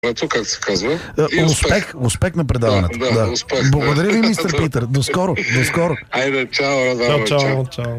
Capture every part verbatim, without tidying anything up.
как се казва. И успех. успех. Успех на предаването. Да, да, да. успех. Благодаря ви, мистер Питър. До скоро. До скоро. Айде, чао. Чао, чао, чао.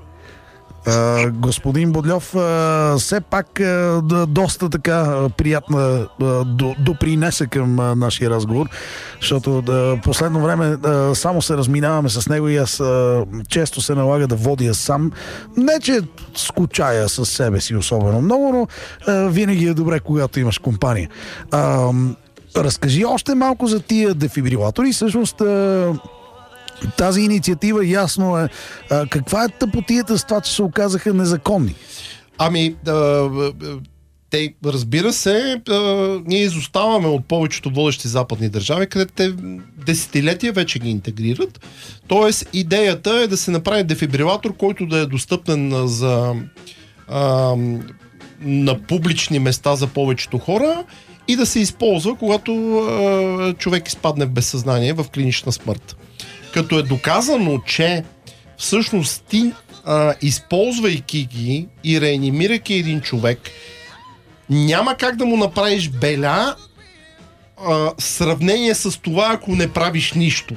Uh, господин Бодльов, uh, все пак uh, доста така uh, приятна uh, допринесе към uh, нашия разговор, защото uh, последно време uh, само се разминаваме с него и аз uh, често се налага да водя сам. Не, че скучая със себе си особено много, но uh, винаги е добре, когато имаш компания. Uh, разкажи още малко за тия дефибрилатори. Всъщност uh, тази инициатива ясно е. А, каква е тъпотията с това, че се оказаха незаконни? Ами, а, те, разбира се, а, ние изоставаме от повечето водещи западни държави, където те десетилетия вече ги интегрират. Тоест, идеята е да се направи дефибрилатор, който да е достъпен за, а, на публични места за повечето хора и да се използва, когато а, човек изпадне в безсъзнание, в клинична смърт. Като е доказано, че всъщност ти, а, използвайки ги и реанимирайки един човек, няма как да му направиш беля а, в сравнение с това, ако не правиш нищо.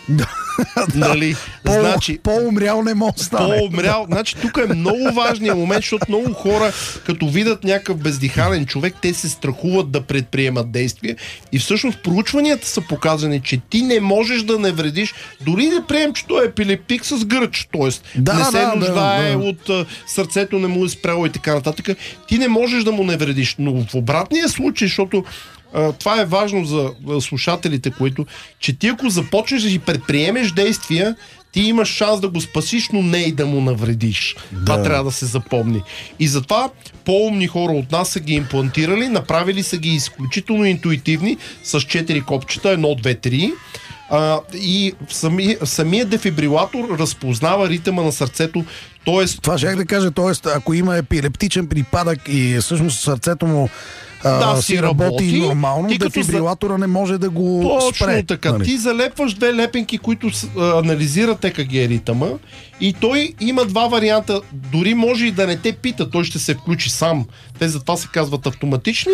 Нали? По, значи, по-умрял не може да стане. По-умрял. Значи тук е много важният момент, защото много хора, като видят някакъв бездихален човек, те се страхуват да предприемат действия и всъщност проучванията са показани, че ти не можеш да не вредиш, дори да приемем, че той е епилептик с гръч, т.е. Да, не се да, нуждае да, да. от а, сърцето, не му е спряло и така нататък. Ти не можеш да му не вредиш, но в обратния случай, защото Uh, това е важно за uh, слушателите, които, че ти ако започнеш да си предприемеш действия, ти имаш шанс да го спасиш, но не и да му навредиш. Да. Това трябва да се запомни. И затова по-умни хора от нас са ги имплантирали, направили са ги изключително интуитивни с четири копчета, едно, две, три. Uh, и сами, самия дефибрилатор разпознава ритъма на сърцето. Тоест, това ще да кажа, т.е. ако има епилептичен припадък и всъщност сърцето му а, да, си работи, работи нормално, дефибрилатора за... не може да го точно спре. Така. Нали? Ти залепваш две лепенки, които а, анализират Е К Г ритъма и той има два варианта. Дори може и да не те пита, той ще се включи сам. Те затова се казват автоматични.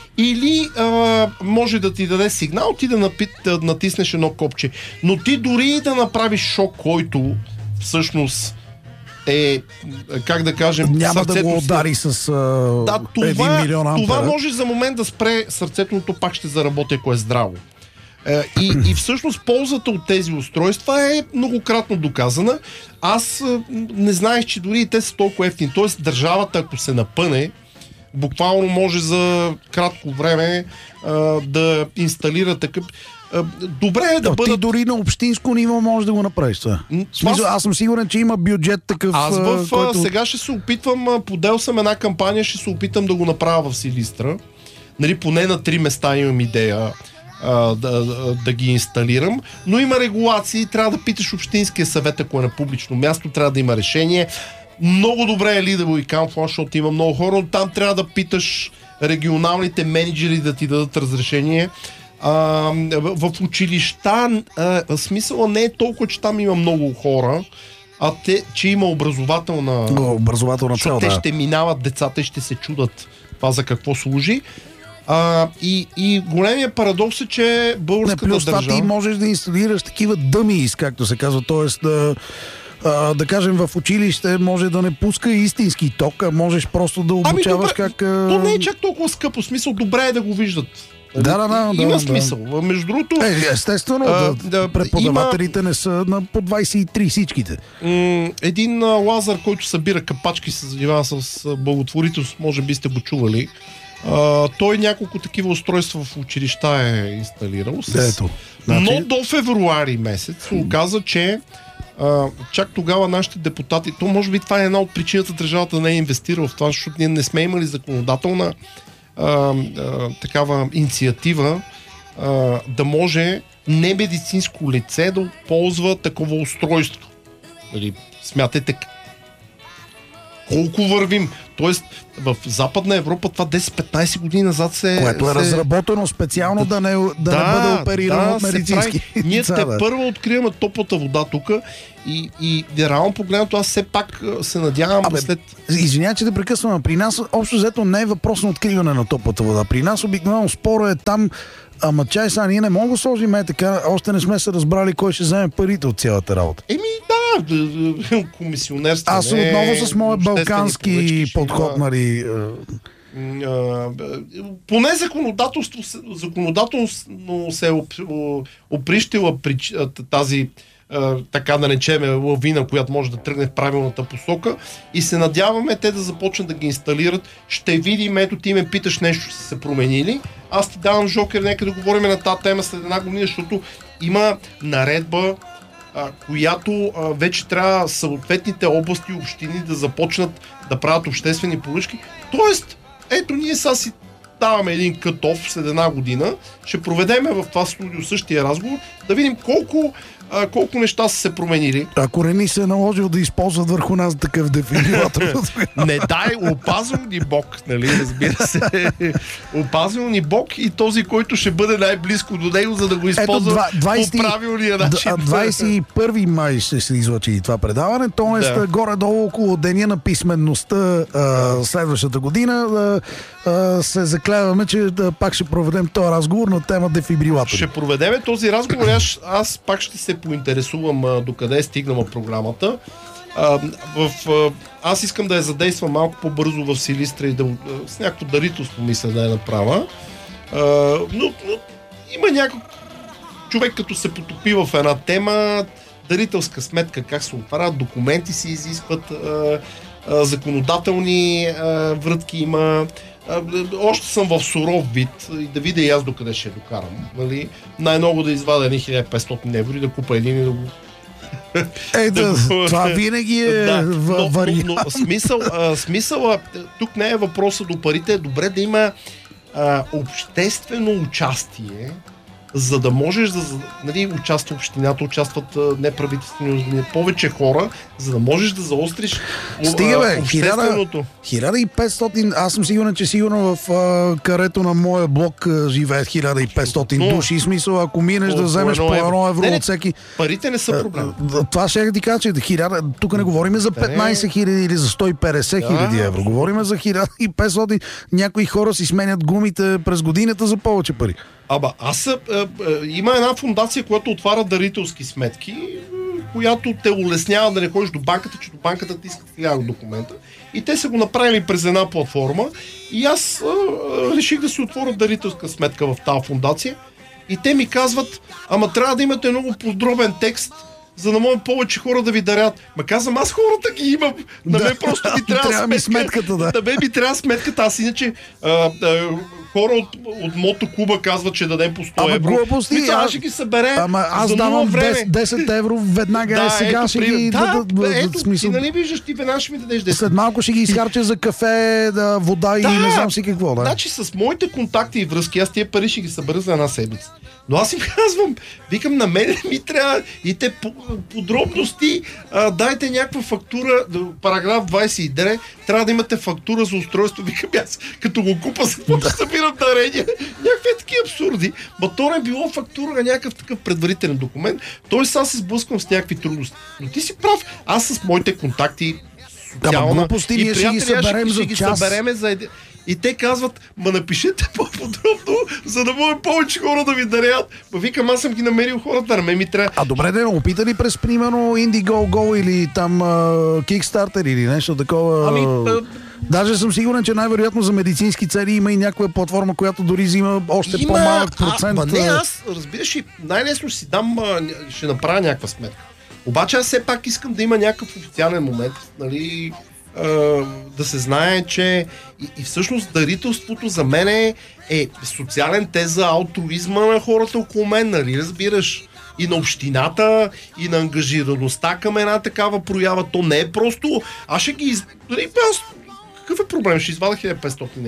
Или а, може да ти даде сигнал, ти да, напит, да натиснеш едно копче. Но ти дори да направиш шок, който всъщност е, как да кажем, няма да го удари с а, да, това, един милион ампера. Това може за момент да спре сърцето, но то пак ще заработи, ако е здраво. Е, и, и всъщност ползата от тези устройства е многократно доказана. Аз не знаех, че дори и те са толкова ефтини. Тоест държавата, ако се напъне, буквално може за кратко време а, да инсталира такъв. А, добре е да Но бъдат... Ти дори на общинско ниво можеш да го направиш това. Смисъл, аз съм сигурен, че има бюджет такъв. Аз в, който... сега ще се опитвам, подел съм една кампания, ще се опитам да го направя в Силистра. Нали, поне на три места имам идея а, да, да, да ги инсталирам, но има регулации, трябва да питаш общинския съвет, ако е на публично място, трябва да има решение. Много добре е ли да го и камфла, защото има много хора, но там трябва да питаш регионалните менеджери да ти дадат разрешение. А, в училища а, смисъла не е толкова, че там има много хора, а те, че има образователна, образователна цел, те да. ще минават децата и ще се чудат това за какво служи. А, и, и големия парадокс е, че българската не, плюс държава... това ти можеш да инсталираш такива дъмис, както се казва, т.е. да А, да кажем, в училище може да не пуска истински ток, а можеш просто да обучаваш ами, как... А... То не е чак толкова скъпо, смисъл, добре е да го виждат. Да, да, да. Има да, смисъл. Да. Между другото... Е, естествено, а, да, да, преподавателите има... не са на по двайсет и три всичките. М- един а, Лазар, който събира капачки, се занимава с а, благотворителност, може би сте го чували. А, той няколко такива устройства в училища е инсталирал. С... Ето. Значи... Но до февруари месец се оказа, че а, чак тогава нашите депутати, то може би това е една от причината държавата не е инвестирала в това, защото ние не сме имали законодателна а, а, такава инициатива а, да може немедицинско лице да ползва такова устройство. Нали, смятайте колко вървим. Тоест, в Западна Европа това десет-петнайсет години назад се... Което е се... разработено специално да не, да да, не бъде оперирано да, от медицински. Ние лица, те да. първо откриваме топлата вода тук и, и, и реално погледнато аз все пак а, се надявам Абе, след... Извинявай, че да прекъсвам. При нас общо взето не е въпрос на откриване на топлата вода. При нас обикновено спора е там, ама чай сега, ние не можем да сложим е така, още не сме се разбрали кой ще вземе парите от цялата работа. Еми да, комисионерство. Аз не, отново с моят обществени балкански поръчки ще подход, има. нали... е, А, поне законодателство, законодателно се е оп- о- оприщила прич- а, тази а, така да речеме лавина, която може да тръгне в правилната посока и се надяваме те да започнат да ги инсталират. Ще видим, ето ти ме питаш нещо са се променили. Аз ти давам жокер, нека да говорим на тази тема след една година, защото има наредба, а, която а, вече трябва съответните области и общини да започнат да правят обществени поръчки. Тоест, ето ние сега си даваме един кът-оф след една година, ще проведеме в това студио същия разговор, да видим колко, а, колко неща са се променили. Ако не ни се е наложил да използват върху нас такъв дефибрилатор. Не дай, опазил ни Бог, нали, разбира се. Опазил ни Бог и този, който ще бъде най-близко до него, за да го използва два- двайсети по правилния начин. двайсет и първи май ще се излъчи и това предаване, т.е. Да. горе-долу около деня на писменността а, следващата година а, а, се заклеваме, че да, пак ще проведем този разговор на тема дефибрилатори. Ще проведеме този разговор. Аз, аз пак ще се поинтересувам а, докъде е стигнала програмата. А, в, а, аз искам да я задействам малко по-бързо в Силистра и да, а, с някакво дарителство мисля да я направя. А, но, но има някой човек, като се потопи в една тема, дарителска сметка, как се оправят, документи се изискват, а, а, законодателни а, врътки има. А, още съм в суров вид и да видя и аз докъде ще докарам. Нали? Най-много да извадя едни хиляда и петстотин евро и да купа един и да го... Е, да, да го- това винаги е Да, в, но, вариант. но, но смисъл, а, смисъл а, тук не е въпроса до парите, е добре да има а, обществено участие, за да можеш да, нали, участва общината, участват а, неправителствени организации, повече хора, за да можеш да заостриш Стига, бе, а, общественото. хиляда и петстотин, аз съм сигурен, че сигурно в а, карето на моя блок а, живеят хиляда и петстотин Но- души. Смисъл, ако минеш По- да по вземеш едно по евро. едно евро Не, не. от всеки... Парите не са проблем. А, Това ще ти кажа, че хиляда, тук не говорим за петнайсет хиляди или за сто и петдесет хиляди Да. евро. Говорим за хиляда и петстотин. Някои хора си сменят гумите през годината за повече пари. Аба, аз а, а, има една фундация, която отваря дарителски сметки, м, която те улеснява да не ходиш до банката, че до банката ти искат хиляда документа. И те са го направили през една платформа. И аз а, а, реших да си отворя дарителска сметка в тази фундация. И те ми казват, ама трябва да имате много подробен текст, за да могат повече хора да ви дарят. Ма казвам, аз хората ги имам. На Да. мен просто ми трябва, Трябва ми сметка. сметката, да. На мен ми трябва сметката. Аз иначе а, а, хора от, от мотоклуба казват, че дадем по сто Ама евро. глупости, Мисля, а- аз ще ги събере Ама аз за нула давам време. десет, десет евро веднага, е, сега ето, ще пример. ги... Да, да, ето, смисъл, ти нали виждаш, ти веднага ще ми дадеш десет. след малко ще ги изхарча за кафе, да, вода и Да. не знам си какво. Да. Значи с моите контакти и връзки, аз тия пари ще ги събера за една седмица. Но аз им казвам, викам, на мен ми трябва и те по- подробности, а, дайте някаква фактура, да, параграф двайсет и девет, трябва да имате фактура за устройство, викам аз, като го купа, за какво да събирам дарения, някакви такива абсурди. Ма то не било фактура, а някакъв такъв предварителен документ, тоест аз се сблъсквам с някакви трудности. Но ти си прав, аз с моите контакти, социална глупости, ние ще ги приятели, аз съберем ще, за ще ги час. събереме за един... И те казват, ма напишете по-подробно, за да може повече хора да ви дарят. Ма викам, аз съм ги намерил хората, на мен ми трябва. А добре, да опита ли през, примерно, Indiegogo или там uh, Kickstarter или нещо такова? Ами, а- Даже съм сигурен, че най-вероятно за медицински цели има и някаква платформа, която дори взима още Има, по-малък процент. А, ма не, аз, разбираш ли, най-лесно ще си дам, а, ще направя някаква сметка. Обаче аз все пак искам да има някакъв официален момент, нали, а, да се знае, че и, и всъщност дарителството за мен е, е социален тез за алтруизма на хората около мен, нали, разбираш? И на общината, и на ангажираността към една такава проява. То не е просто... Аз ще ги... из- Нали, аз... Какъв е проблем? Ще извадя хиляда и петстотин евро.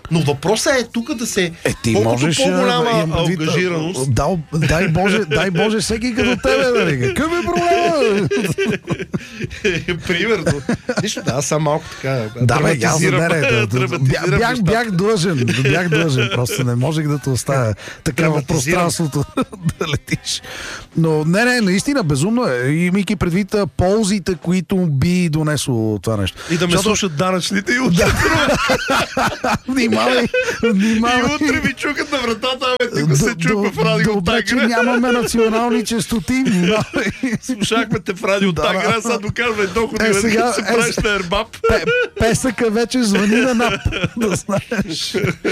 Но въпросът е тук да се... Е, ти колкото можеш, по-голяма а, имам предвид, ангажираност... Да, дай Боже, дай Боже всеки като тебе, нали? Какъв е проблема? Примерно. Нищо, да, аз съм малко така... Да, бе, аз не, не, да, драматизирам бях, нещата. бях длъжен, бях длъжен, просто не можех да те оставя така в Драматизирам. пространството да летиш. Но не, не, наистина безумно е, имайки предвид а, ползите, които би донесло това нещо. И да ме Защото- слушат данъчните и утре. Внимавай, И внимавай. утре ми чукат на вратата, бе, тук се Д- чука в д- радио Добре, че Тагра. нямаме национални честоти. Внимавай. Слушахме те в радио Да, Тагра, да. сега докарвай доходи, Е, е, сега- се е, правиш на ербап. Пе- Песъка вече звъни на НАП, да знаеш.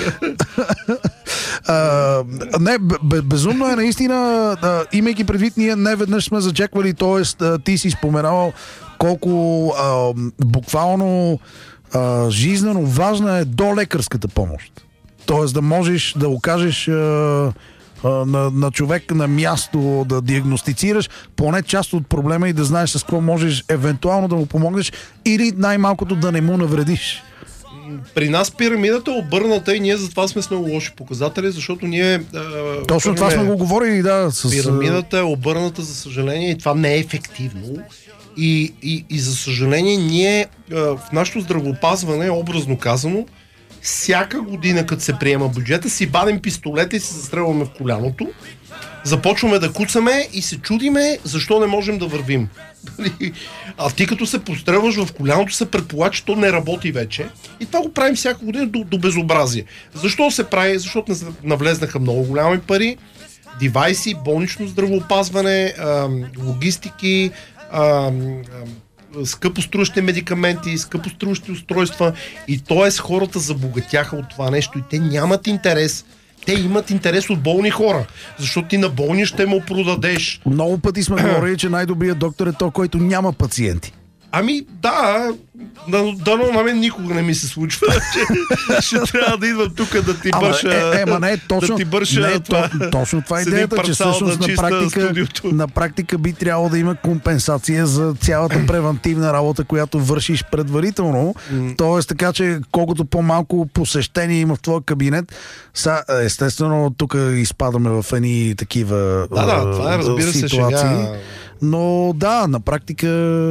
А, не, б- безумно е наистина, да, имайки предвид, ние не веднъж сме зачеквали, т.е. ти си споменал колко а, буквално а, жизнено важна е до лекарската помощ. Т.е. да можеш да окажеш а, а, на, на човек на място да диагностицираш поне част от проблема и да знаеш с какво можеш евентуално да му помогнеш или най-малкото да не му навредиш. При нас пирамидата е обърната и ние затова сме с много лоши показатели, защото ние... А, Точно това първаме- сме го говорили, да. С, Пирамидата е обърната, за съжаление, и това не е ефективно. И, и, и за съжаление, ние а, в нашето здравеопазване, образно казано, всяка година, като се приема бюджета, си бадим пистолета и се застрелваме в коляното, започваме да куцаме и се чудиме защо не можем да вървим. А ти като се пострелваш в коляното, се предполага, че то не работи вече. И това го правим всяка година до, до безобразие. Защо се прави? Защото не навлезнаха много голями пари, девайси, болнично здравеопазване, а, логистики, а, а, скъпоструващи медикаменти, скъпоструващи устройства, и т.е. хората забогатяха от това нещо и те нямат интерес. Те имат интерес от болни хора, защото ти на болни ще му продадеш. Много пъти сме говорили, че най-добрият доктор е той, който няма пациенти. Ами да, да, дано на мен никога не ми се случва, че ще трябва да идвам тук да ти Ама, бърша, е, е, ма не, точно, да ти бърша не, това, то, точно това е с един идеята, че парцал всъщност да на чиста практика, студиото. на практика би трябвало да има компенсация за цялата превантивна работа, която вършиш предварително. Mm. Тоест така, че колкото по-малко посещение има в твоя кабинет, са, естествено тук изпадаме в едни такива Да, да, това е, разбира се, ситуации. шега. Но да, на практика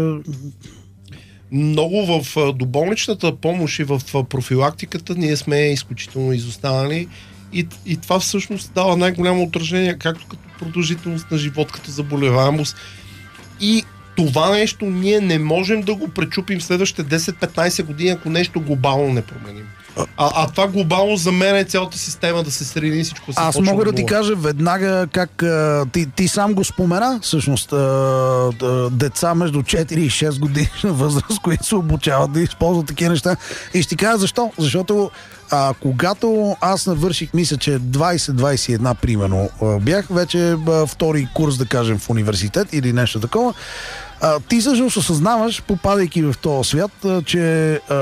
Много в а, доболничната помощ и в а, профилактиката ние сме изключително изостанали и, и това всъщност дава най-голямо отражение, както като продължителност на живот, като заболеваемост. И това нещо ние не можем да го пречупим в следващите десет-петнайсет години, ако нещо глобално не променим. А, а това глобално за мен е цялата система да се среди и всичко се Аз почва мога да от ти нула. кажа веднага как а, ти, ти сам го спомена, всъщност а, а, деца между четири и шест годишна възраст, които се обучават да използват такива неща. И ще ти кажа защо. Защото а, когато аз навърших, мисля, че двайсет-двайсет и една примерно, а, бях вече а, втори курс, да кажем, в университет или нещо такова, а, ти всъщност осъзнаваш, попадайки в този свят, а, че а,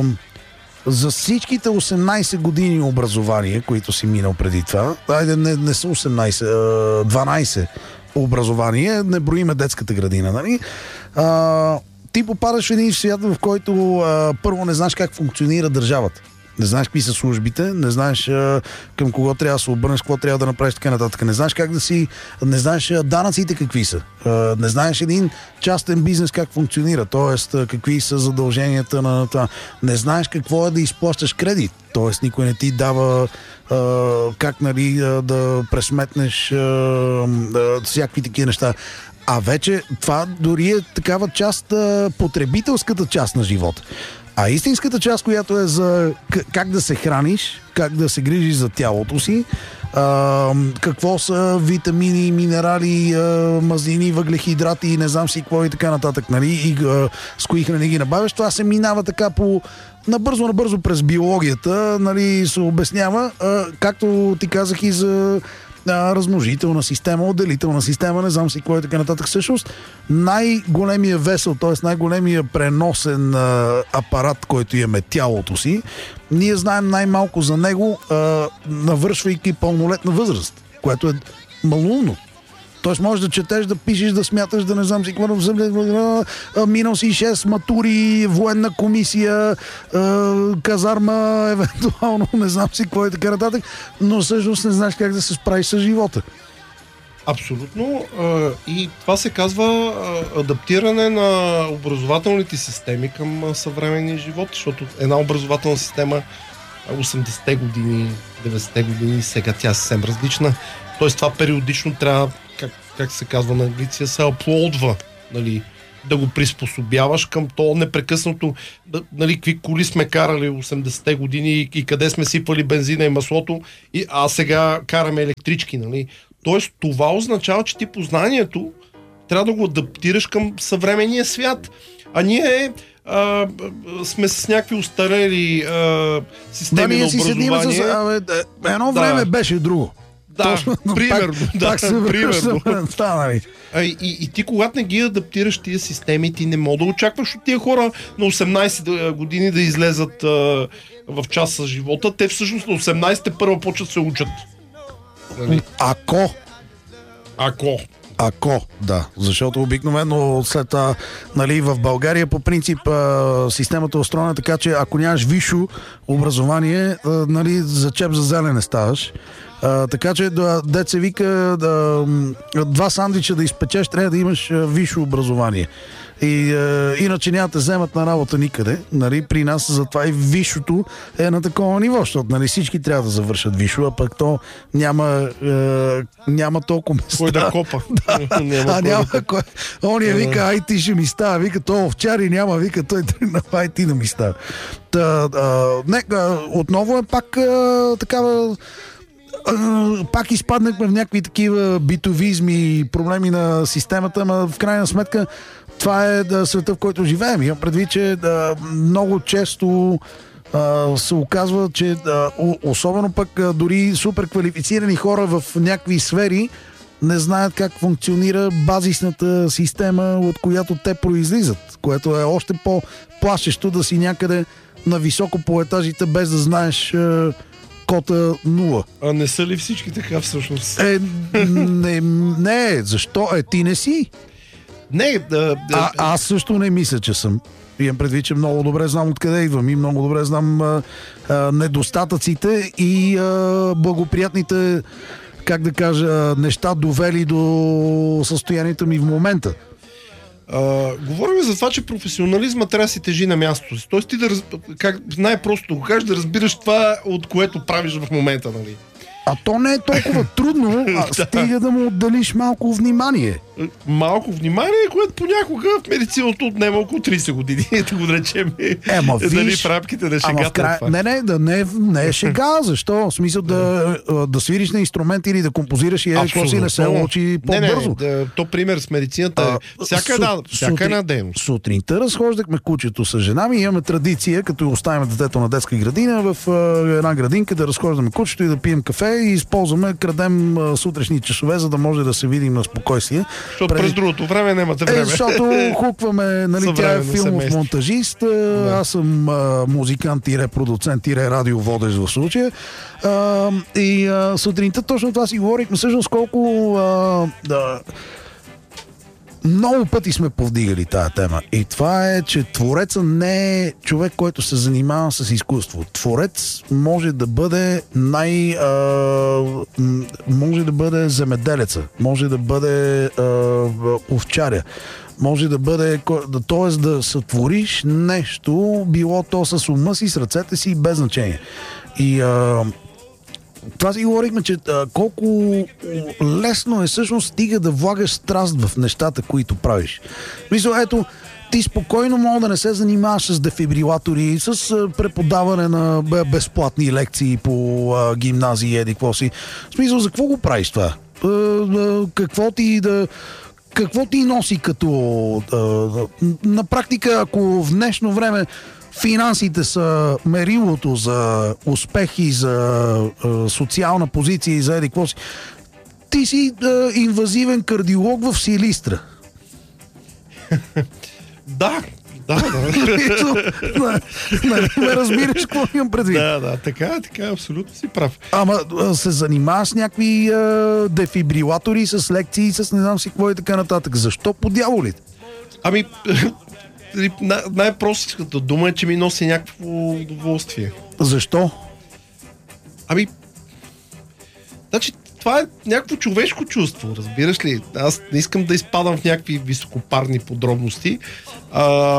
за всичките осемнайсет години образование, които си минал преди това, айде не, не са осемнайсет, а, дванайсет образование, не броиме детската градина, нали? А, ти попадаш в един свят, в който а, първо не знаеш как функционира държавата. Не знаеш какви са службите, не знаеш а, към кого трябва да се обърнеш, какво трябва да направиш, така нататък. Не знаеш как да си, не знаеш а, данъците какви са. А, не знаеш един частен бизнес как функционира, т.е. какви са задълженията на това. Не знаеш какво е да изплащаш кредит, т.е. никой не ти дава а, как, нали, а, да пресметнеш а, а, всякакви такива неща. А вече това дори е такава част, а, потребителската част на живота. А истинската част, която е за к- как да се храниш, как да се грижиш за тялото си, а, какво са витамини, минерали, а, мазнини, въглехидрати и не знам си какво и така нататък, нали, и а, с кои храни ги набавяш, това се минава така по набързо-набързо през биологията, нали, се обяснява, а, както ти казах и за а, размножителна система, отделителна система, не знам си какво и така нататък. Всъщност най-големия весел, т.е. най-големия преносен а, апарат, който имаме, тялото си, ние знаем най-малко за него, а, навършвайки пълнолетна възраст, което е малумно. Тоест можеш да четеш, да пишеш, да смяташ, да не знам си какво, минал си шест матури, военна комисия, казарма, евентуално, не знам си какво и така нататък, но всъщност не знаеш как да се справиш с живота. Абсолютно. И това се казва адаптиране на образователните системи към съвременния живот, защото една образователна система осемдесетте години, деветдесетте години, сега тя е съвсем различна. Тоест това периодично трябва, как, как се казва на английски, се аплодва, нали, да го приспособяваш към то непрекъснато, да, нали, какви коли сме карали осемдесетте години и, и къде сме сипали бензина и маслото, и, а сега караме електрички, нали. Тоест това означава, че ти познанието трябва да го адаптираш към съвременния свят. А ние а, сме с някакви устарели а, системи да, на образование. Си с, а, бе, едно да. време беше друго. Да, Точно, примерно. Пак, да, пак се примерно. Станали. А, и, и ти когато не ги адаптираш тия системи, ти не мога да очакваш от тия хора на осемнайсет години да излезат а, в час с живота. Те всъщност на осемнайсет първо почват се учат. Нали? Ако. Ако. Ако, да. Защото обикновено след това, нали, в България по принцип а, системата е устроена така, че ако нямаш висше образование, а, нали, за чеп за зелен не ставаш. А, така че да, дет се вика да, два сандвича да изпечеш, трябва да имаш а, висше образование. И а, иначе няма да вземат на работа никъде. Нали, при нас затова и висшето е на такова ниво, защото нали, всички трябва да завършат висше, а пък то няма, е, няма толкова места. Кой да копа. Да, няма а няма да кой. Ония вика, ай ти ще ми става, вика, то овчари няма, вика, той тръгна, ай ти да ми става. Та, а, не, а, отново е пак а, такава. Пак изпаднахме в някакви такива битовизми и проблеми на системата, но в крайна сметка това е да, света, в който живеем. Имам предвид, че да, много често а, се оказва, че да, особено пък а, дори супер квалифицирани хора в някакви сфери не знаят как функционира базисната система, от която те произлизат, което е още по-плашещо да си някъде на високо по етажите, без да знаеш а, кота нула. А не са ли всички така всъщност? Е, не, не, защо? Е, ти не си. Не, да, а, аз също не мисля, че съм. Имам предвид, че много добре знам откъде идвам и много добре знам а, а, недостатъците и а, благоприятните, как да кажа, неща довели до състоянието ми в момента. Uh, говорим за това, че професионализма трябва да си тежи на мястото си. Тоест ти да, как, най-просто да го кажеш, да разбираш това, от което правиш в момента, нали? А то не е толкова трудно, а стига да му отделиш малко внимание. Малко внимание, което понякога в медицината отнема около трийсет години, да го речем. Ема дали виж, в рамките на шегата. Край... Не, не, да не, не е шега. Защо? В смисъл да, да свириш на инструмент или да композираш и е, какво си не се учи по-бързо. Не, не, да, то пример с медицината е всяка една, всяка една дейност. Сутринта разхождахме кучето с жена ми и имаме традиция, като оставим детето на детска градина, в една градинка да разхождаме кучето и да пием кафе и използваме, крадем сутрешни часове, за да може да се видим на спокойствие. Защото преди... през другото време нямате време. Е, защото хукваме, нали, тя е филмов монтажист, да. Аз съм а, музикант-продуцент-радиоводещ в случая. А, и а, сутринта точно това си говорихме, всъщност колко а, да, много пъти сме повдигали тая тема. И това е, че твореца не е човек, който се занимава с изкуство. Творец може да бъде най... А, може да бъде земеделеца, може да бъде а, овчаря, може да бъде... т.е. да сътвориш нещо, било то с ума си, с ръцете си, без значение. И... А, това си говорихме, че а, колко лесно е всъщност стига да влагаш страст в нещата, които правиш. Мисля, ето, ти спокойно мога да не се занимаваш с дефибрилатори, с а, преподаване на безплатни лекции по а, гимназии, еди, какво си. В смисъл, за какво го правиш това? А, а, какво ти да... Какво ти носи като... А, на практика, ако в днешно време финансите са мерилото за успехи, за е, социална позиция и за еди какво си, ти си е, инвазивен кардиолог в Силистра. Да, Да, да. Нали ме разбираш какво имам предвид? Да, да, така, така, абсолютно си прав. Ама а, се занимаваш с някакви а, дефибрилатори, с лекции, с не знам си какво и така нататък. Защо по дяволите? Ами, най- най-простичката дума е, че ми носи някакво удоволствие. Защо? Ами, значи, това е някакво човешко чувство, разбираш ли? Аз не искам да изпадам в някакви високопарни подробности. А,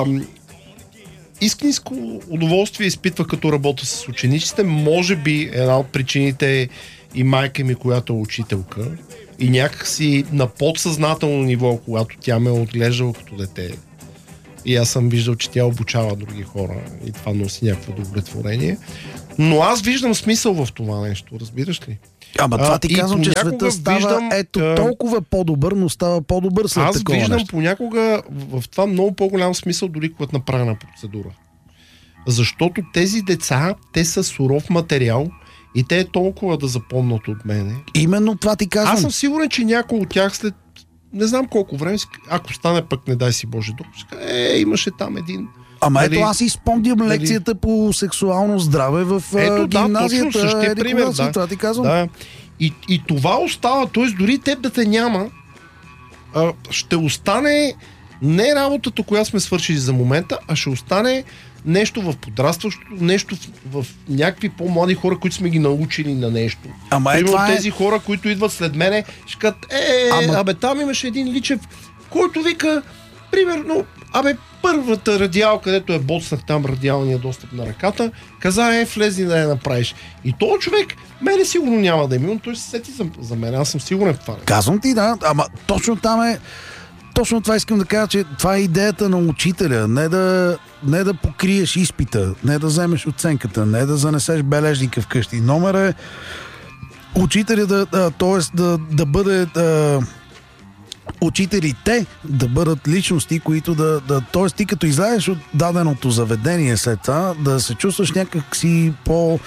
искренско удоволствие изпитва като работа с учениците. Може би една от причините е и майка ми, която е учителка. И някакси на подсъзнателно ниво, когато тя ме е отглеждала като дете. И аз съм виждал, че тя обучава други хора и това носи някакво удовлетворение. Но аз виждам смисъл в това нещо, разбираш ли? Ама това ти А, и казвам, че понякога света става виждам, ето а, толкова по-добър, но става по-добър след Аз такова виждам нещо. понякога в в това много по-голям смисъл, дори когато направена процедура. Защото тези деца, те са суров материал и те е толкова да запомнат от мене. Именно това ти казвам. Аз съм сигурен, че някой от тях след не знам колко време, ако стане пък, не дай си Боже друг, е, имаше там един. Ама Нали, ето аз изпомням нали, лекцията по сексуално здраве в а, Ето, да, гимназията. точно същия Еди пример, кога си, да. Това ти казвам. Да. И, и това остава, т.е. дори теб да те няма, а, ще остане не работата, която сме свършили за момента, а ще остане нещо в подрастващото, нещо в, в някакви по-млади хора, които сме ги научили на нещо. Ама е, Примерно това е... тези хора, които идват след мене, ще кажат, е, Ама- абе, там имаше един Личев, който вика, примерно, абе, първата радиал, където е боцнах там радиалния достъп на ръката, каза, е, влезни да я направиш. И този човек, мене сигурно няма да е мил, той се сети за, за мен, аз съм сигурен в това. Казвам ти, да, ама точно там е... Точно това искам да кажа, че това е идеята на учителя. Не да, не да покриеш изпита, не да вземеш оценката, не да занесеш бележника вкъщи. Номер е учителя да, да т.е. да, да бъде да, учителите да бъдат личности, които да, да т.е. ти като излезеш от даденото заведение след това, да се чувстваш някак си по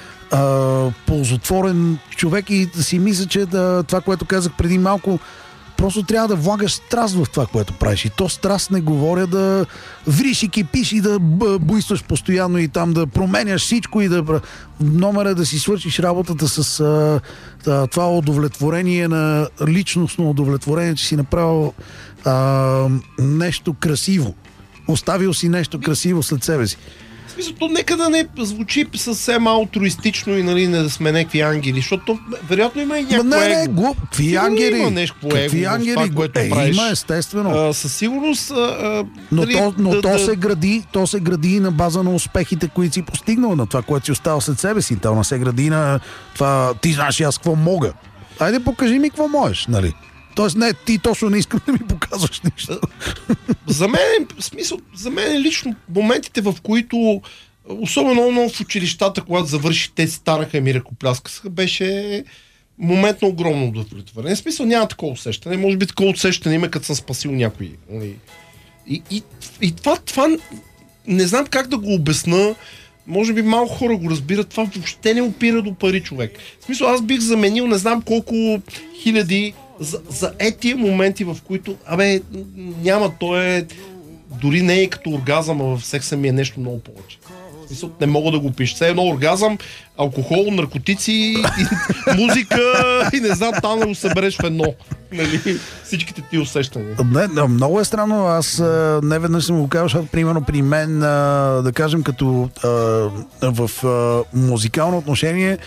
а, ползотворен човек и да си мисля, че да, това, което казах преди малко, просто трябва да влагаш страст в това, което правиш. И то страст не говоря да вриш и кипиш и да буйстваш постоянно и там да променяш всичко и да... Номер е да си свършиш работата с а, а, това удовлетворение на личностно удовлетворение, че си направил а, нещо красиво. Оставил си нещо красиво след себе си. В смисъл, то нека да не звучи съвсем алтруистично и нали, не да сме някакви ангели, защото вероятно има и някакво Ма не, не, его. глуп. Какви Сигурно ангели? има нещо по Какви его в ангели? това, което е, правиш. има, естествено. А, със сигурност... А, Но, нали, то, но да, то, да, се гради, то се гради на база на успехите, които си постигнал, на това, което си оставил след себе си. То не се гради на това, ти знаеш аз какво мога. Айде покажи ми какво можеш, нали? Тоест не, ти точно не искам да ми показваш нищо. За мен, в смисъл, за мен лично моментите, в които особено много в училищата, когато завърши, те стараха и ми ръкопляскаха, беше момент на огромно удовлетворение. В смисъл няма такова усещане. Може би такова усещане има, като съм спасил някой. И, и, и това, това не знам как да го обясна. Може би малко хора го разбират. Това въобще не опира до пари, човек. В смисъл, аз бих заменил не знам колко хиляди за, за етия моменти, в които абе, няма, то е дори не е като оргазъм, а в секса ми е нещо много повече. В смисъл, не мога да го пиша. Все едно оргазъм, алкохол, наркотици, и, музика и не знам, там да го събереш в едно. Нали? Всичките ти усещания. Не, не, много е странно. Аз а, не веднъж съм го казал, защото примерно при мен, а, да кажем, като а, в а, музикално отношение,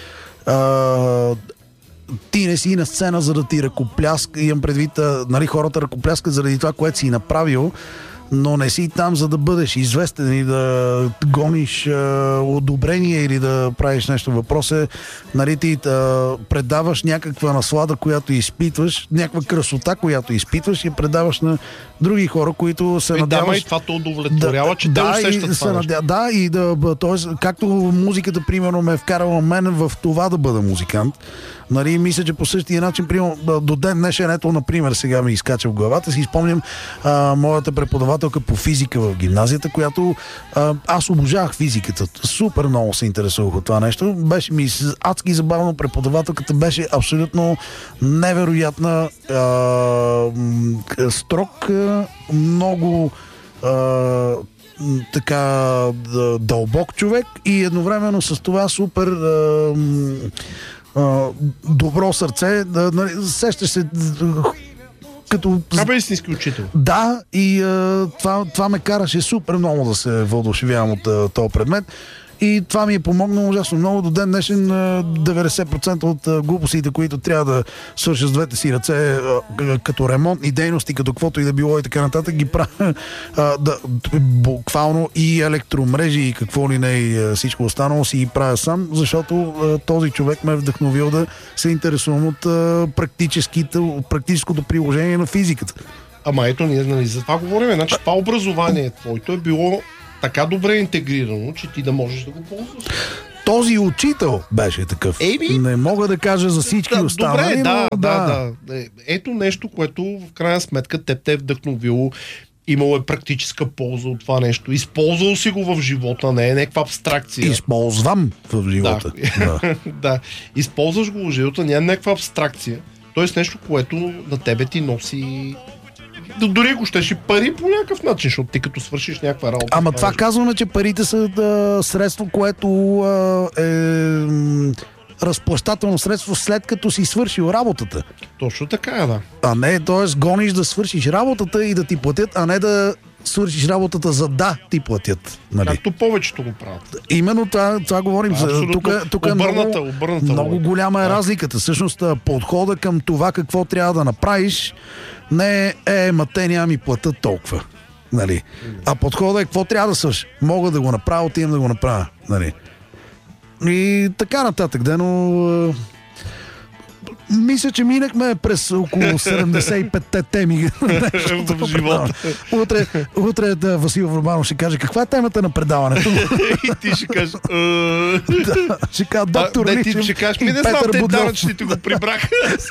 а, ти не си на сцена, за да ти ръкопляска. Имам предвид, а, нали, хората ръкопляскат заради това, което си направил, но не си там, за да бъдеш известен и да гониш а, одобрение или да правиш нещо. Въпрос е, нали, ти да предаваш някаква наслада, която изпитваш, някаква красота, която изпитваш и предаваш на други хора, които се И надяваш... да, и това те удовлетворява, че те усещат това нещо. надя... Да, и да, т.е. както музиката, примерно, ме е вкарала мен в това да бъда музикант. Нали, мисля, че по същия начин, примерно, до ден днешен, ето, например, сега ми изкача в главата, си спомням а, моята преподавателка по физика в гимназията, която а, аз обожавах физиката. Супер много се интересувах от това нещо. Беше ми адски забавно, преподавателката беше абсолютно невероятна, а, строг, много а, м, така да, дълбок човек и едновременно с това супер а, м, а, добро сърце. Да, нали, сещаш се като... Абе истински учител. Да, и а, това, това ме караше супер много да се въодушевявам от а, този предмет. И това ми е помогнало ужасно много. До ден днешен а, деветдесет процента от а, глупостите, които трябва да свърша с двете си ръце, а, като ремонтни дейности, като каквото и да било и така нататък, ги правя а, да, буквално и електромрежи и какво ли не и всичко останало си ги правя сам, защото а, този човек ме е вдъхновил да се интересувам от а, практическото приложение на физиката. Ама ето, ние нали, за това говорим. Значи това образование твоето е било така добре интегрирано, че ти да можеш да го ползваш. Този учител беше такъв. Ейби? Не мога да кажа за всички Да, останали, добре, да, но да, да, да. Ето нещо, което в крайна сметка теб те е вдъхновило. Имало е практическа полза от това нещо. Използвал си го в живота, не е някаква абстракция. Използвам в живота. Да. Да. Да. Използваш го в живота, не е някаква абстракция. Тоест нещо, което на тебе ти носи... Дори го щеш и пари по някакъв начин, защото ти като свършиш някаква работа. Ама това казваме, че парите са да, средство, което а, е м, разплащателно средство след като си свършил работата. Точно така е, да. А не, т.е. гониш да свършиш работата и да ти платят, а не да свършиш работата за да ти платят. Нали? Както повечето го правят. Именно това, това говорим. Тук, тук е обърната, много, обърната много голяма е да. разликата. Всъщност подхода към това какво трябва да направиш не е, е ма те няма ми платят толкова. Нали? А подхода е какво трябва да свършиш. Мога да го направя, отивам да го направя. Нали? И така нататък. Да, но... Мисля, че минахме през около седемдесет и пет теми в живота. Утре, утре да, Васил Върбанов ще каже каква е темата на предаването. И ти ще кажеш... Да, ще кажа доктор а, не, Личев ти ще кажеш, и ми не знам, Петър те Будлов. данъчните го прибраха.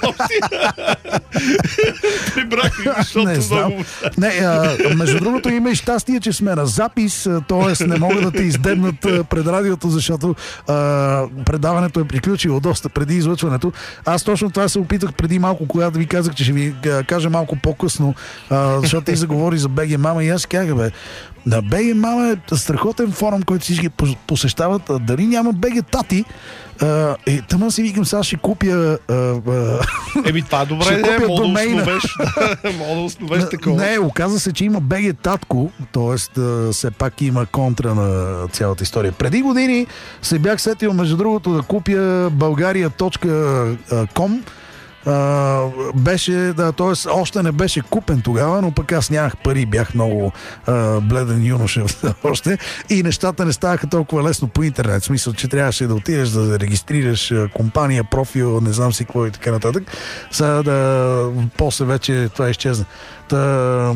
Прибраха, защото Не знам. много... Не, а, между другото има и щастие, че сме на запис, т.е. не могат да те издебнат а, пред радиото, защото а, предаването е приключило доста преди излъчването. Аз точно това се опитах преди малко, когато ви казах, че ще ви а, кажа малко по-късно, а, защото ти заговори за БГ Мама и аз казах, бе, на БГ Мама е страхотен форум, който всички посещават. А, дали няма БГ Тати? Uh, и тъмън си викам, сега ще купя... Uh, uh, Еми, това е добре, ще не, купя мога да домейна. основеш, мога да основеш такова. Не, оказа се, че има БГ Татко, т.е. все пак има контра на цялата история. Преди години се бях сетил, между другото, да купя българия точка ком. Uh, беше, да, т.е. още не беше купен тогава, но пък аз нямах пари, бях много uh, бледен юноша още и нещата не ставаха толкова лесно по интернет. В смисъл, че трябваше да отидеш да регистрираш uh, компания, профил, не знам си какво и така нататък. Сега да, после вече това изчезна. Та,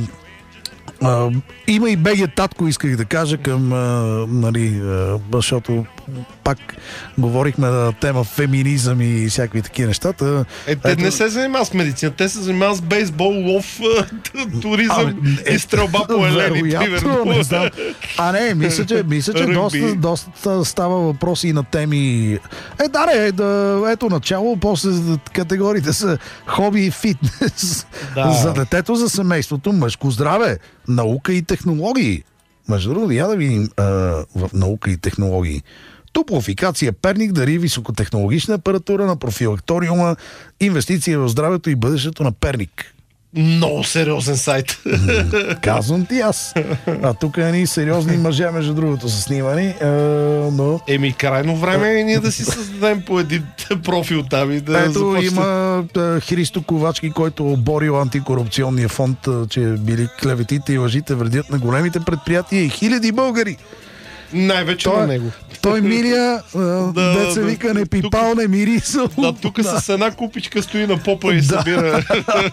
Uh, има и БГ Татко, исках да кажа, към, uh, нали, uh, защото пак говорихме на тема феминизъм и всякакви такива неща. Та, е, те ето... не се занимават с медицина, те се занимават с бейсбол, лов, туризъм а, и стрелба по елени, примерно. Не знам. А не, мисля, че, мисля, че доста, доста става въпроси и на теми. Е, да, не, да, ето начало, после категориите са хоби и фитнес. Да. За детето, за семейството, мъжко здраве, наука и технологии. Между другото, я да видим а, в наука и технологии. Топлофикация Перник дари високотехнологична апаратура на профилакториума, инвестиция в здравето и бъдещето на Перник. Много сериозен сайт. Казвам ти аз. А тук е ни сериозни мъже, между другото, са снимани. А, но... Еми, крайно време е ние да си създадем по един профил там и да Ето започне... има а, Христо Ковачки, който борил антикорупционния фонд, а, че били клеветите и лъжите вредят на големите предприятия и хиляди българи. Най-вече Той, на него. Той мирия, да, деца да, вика, не пипал, тук, не мирисал. Да, тук да. С една купичка стои на попа и да. Събира.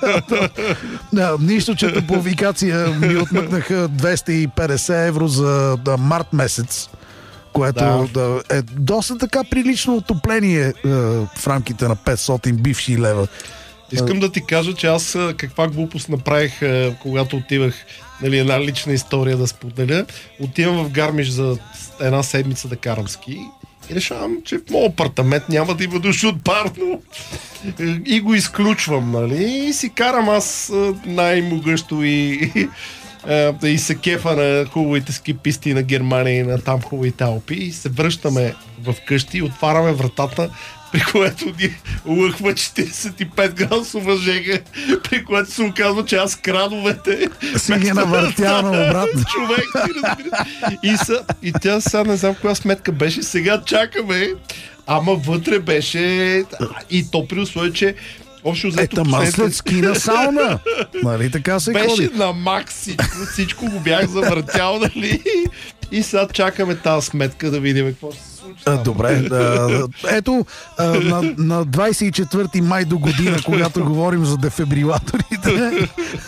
Да, нищо, че топлофикация ми отмъкнаха двеста и петдесет евро за да, март месец, което да. Да, е доста така прилично отопление е, в рамките на петстотин бивши лева. Искам да ти кажа, че аз каква глупост направих, когато отивах, нали, една лична история да споделя. Отивам в Гармиш за една седмица да карам ски и решавам, че в моят апартамент няма да има душ от парно. И го изключвам, нали? И си карам аз най-могъщо и а, и се кефа на хубавите ски писти на Германия и на там хубавите Алпи и се връщаме в къщи и отваряме вратата, при което ни лъхва четиридесет и пет градусова жега, при което се оказва, че аз крановете си ги навъртя на обратно. Човек, ти разбира. И, са, и тя сега не знам коя сметка беше, сега чакаме, ама вътре беше и то при условие, че общо взето Ета след ски на сауна. Нали така се беше ходи? на макс всичко, всичко го бях завъртял, нали? И сега чакаме тази сметка да видим какво ще се случи. А, добре, а, ето а, на, на двадесет и четвърти май до година, когато говорим за дефибрилаторите,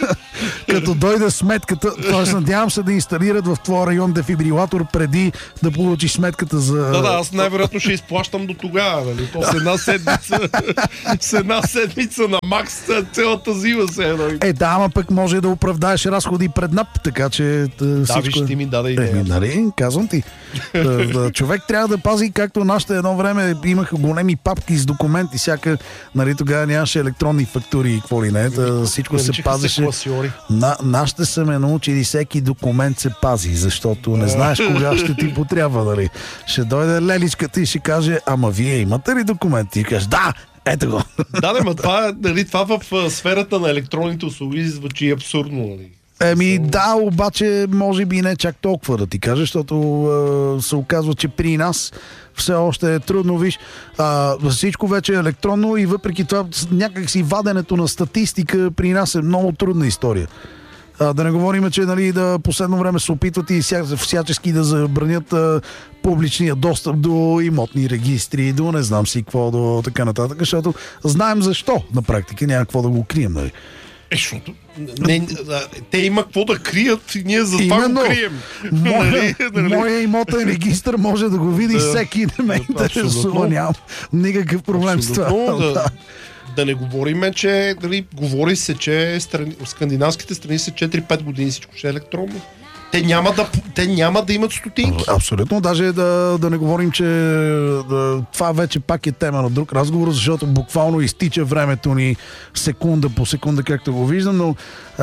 като дойде сметката, т.е. надявам се да инсталират в твоя район дефибрилатор преди да получиш сметката за... Да, да, аз най-вероятно ще изплащам до тогава, нали? То с една седмица, с една седмица на макс цялата зима се едно. Е, да, ама пък може да оправдаеш разходи пред НАП, така че да, всичко... виж, ти ми даде идея. Е, нали, казвам ти. Човек трябва да пази, както нашите едно време имаха големи папки с документи, всяка, нали, тогава нямаше електронни фактури и какво ли не, да, всичко се пазеше. На, нашите са ме научили, всеки документ се пази, защото не знаеш кога ще ти потрябва, нали. Ще дойде леличката и ще каже, ама вие имате ли документи? И кажеш, да! Ето го. Да, да, ма това, нали, това в сферата на електронните услуги звучи абсурдно, нали. Еми да, обаче може би не чак толкова да ти кажа, защото е, се оказва, че при нас все още е трудно, виж, а, всичко вече е електронно и въпреки това някак си ваденето на статистика при нас е много трудна история. А, да не говорим, че нали, да последно време се опитват и вся, всячески да забранят а, публичния достъп до имотни регистри, до не знам си какво, до така нататък, защото знаем защо на практика, няма какво да го крием, нали. Е, защото не, те има какво да крият и ние за това именно, го крием. Моя, моя имотен регистър може да го види да, всеки, не ме интересува, нямам никакъв проблем абсолютно, с това. Да, да не говориме, че дали, говори се, че страни, скандинавските страни са четири-пет години всичко ще е електронно. Те няма да, те няма да имат стотинки. Абсолютно, даже да, да не говорим, че да, това вече пак е тема на друг разговор, защото буквално изтича времето ни секунда по секунда, както го виждам, но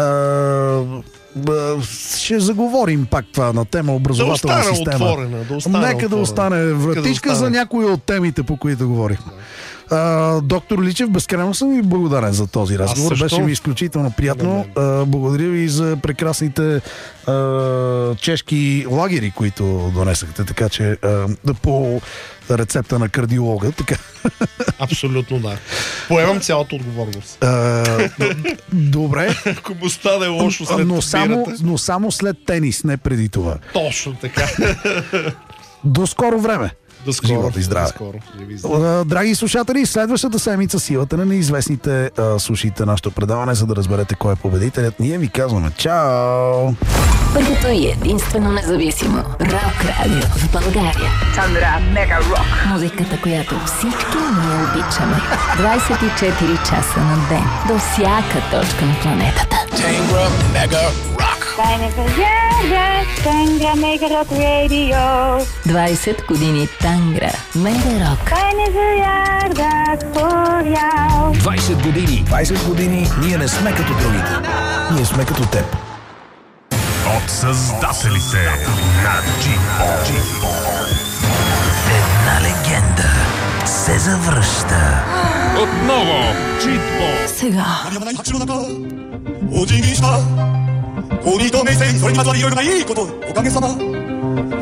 а, ще заговорим пак това на тема образователна да система. Отворена, да остане Нека отворена. да остане вратичка да остане. За някои от темите, по които говорихме. Uh, доктор Личев, безкрайно съм ви благодарен за този разговор. Беше ми изключително приятно. Uh, благодаря ви за прекрасните uh, чешки лагери, които донесахте, така че uh, по рецепта на кардиолога. Така. Абсолютно да. Поемам цялата отговорност. Uh, добре. Ако му стане лошо след но само, но само след тенис, не преди това. Точно така. До скоро време. До скоро. Живот и здраве. До скоро. Драги слушатели, следващата седмица силата на неизвестните а, слушайте нашето предаване, за да разберете кой е победителят. Ние ви казваме чао! Първото и единствено независимо рок радио в България. Чандра Мега Рок. Музиката, която всички ние обичаме. двадесет и четири часа на ден. До всяка точка на планетата. Чандра Мега Рок. Тангра Мега Рок Радио. двадесет години Тангра Мега Рок. двадесет години. двадесет години ние не сме като другите. Ние сме като теб. От създателите на Джипо. Една легенда се завръща. Отново Джипо. Сега. お辞儀した鳥と目線それにまつわるいろいろないいことおかげさま